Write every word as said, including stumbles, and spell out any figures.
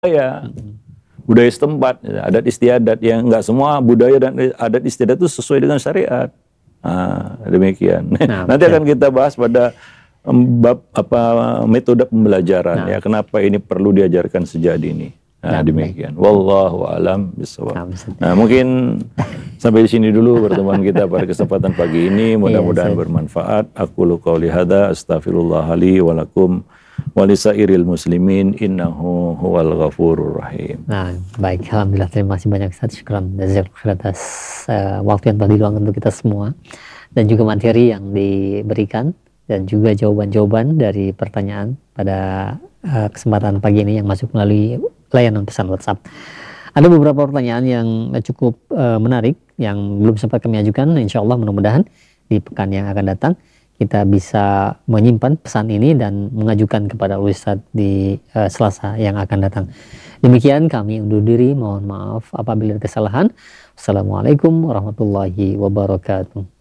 budaya, budaya setempat, adat istiadat yang enggak semua budaya dan adat istiadat itu sesuai dengan syariat. Nah, demikian. Nah, nanti akan kita bahas pada bab apa metode pembelajaran, nah. ya kenapa ini perlu diajarkan sejak dini. Nah, nah demikian. Baik. Wallahu a'lam bishawab. Nah, nah, mungkin sampai di sini dulu pertemuan kita pada kesempatan pagi ini. Mudah-mudahan iya, bermanfaat. Aku lu qauli hadza astaghfirullah li wa lakum wa lisairil muslimin innahu huwal ghafurur rahim. Nah, baik, alhamdulillah, terima kasih banyak Ustaz. Syukran jazakallahu atas uh, waktu yang telah diluangkan untuk kita semua dan juga materi yang diberikan dan juga jawaban-jawaban dari pertanyaan pada uh, kesempatan pagi ini yang masuk melalui layanan pesan WhatsApp. Ada beberapa pertanyaan yang cukup uh, menarik yang belum sempat kami ajukan. Insya Allah mudah-mudahan di pekan yang akan datang kita bisa menyimpan pesan ini dan mengajukan kepada Ustaz di uh, Selasa yang akan datang. Demikian kami undur diri. Mohon maaf apabila ada kesalahan. Assalamualaikum warahmatullahi wabarakatuh.